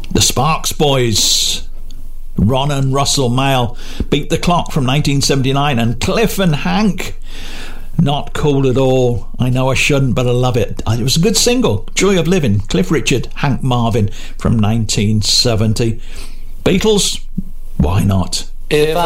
The Sparks Boys, Ron and Russell Mael, Beat the Clock from 1979, and Cliff and Hank, Not Cool at All. I know I shouldn't, but I love it. It was a good single. Joy of Living, Cliff Richard, Hank Marvin from 1970. Beatles, why not? If